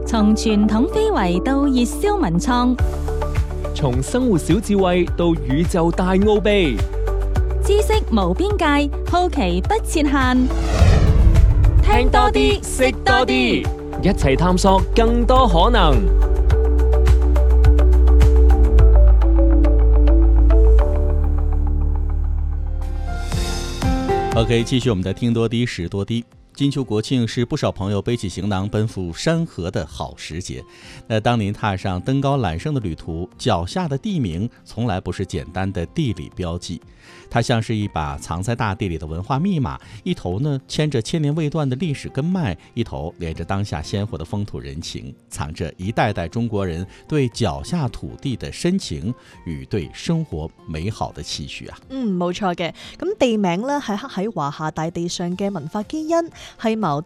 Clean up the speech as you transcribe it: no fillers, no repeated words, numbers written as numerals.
從傳統非遺到熱銷文創， 從生活小智慧到宇宙大奧秘， 知識無邊界，好奇不設限。 聽多啲，識多啲，一齊探索更多可能。 OK， 继续我们的听多低识多低。金秋国庆是不少朋友背起行囊奔赴山河的好时节。当您踏上登高揽胜的旅途，脚下的地名从来不是简单的地理标记，它像是一把藏在大地里的文化密码，一头呢牵着千年未断的历史根脉，一头连着当下鲜活的风土人情，藏着一代代中國人對腳下土地的深情與對生活美好的期許啊。 冇錯嘅。咁地名咧係刻喺華夏大地上嘅文化基因，係錨